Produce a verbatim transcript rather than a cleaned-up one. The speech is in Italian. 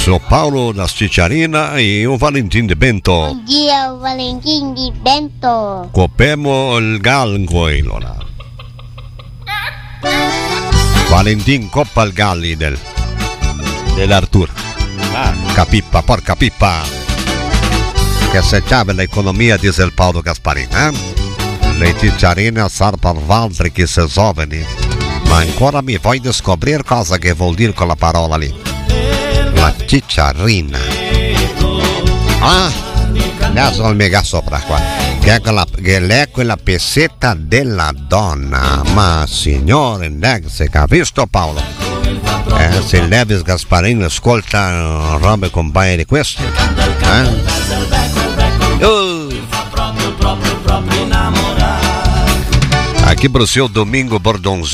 Sou Paulo da Cicciarina e o Valentim de Bento. Bom dia, o Valentim de Bento. Copemo il galgo allora. Valentin coppa il galli del dell'Artur. Ah, capippa, porca pippa. Che se c'è l'economia dice il Paolo Gasparini, eh? Le cicciarine servono altri che se giovani. Ma ancora mi vuoi scoprire cosa che vuol dire quella parola lì? La cicciarina. Ah, adesso mi mega sopra qua. Che è, quella, che lei è quella pezetta della donna. Ma signore, si capisco Paolo? Eh, se Levis Gasparini ascolta robe con paio di queste, eh? Uh. Aqui pro seu Domingo Bordonzini.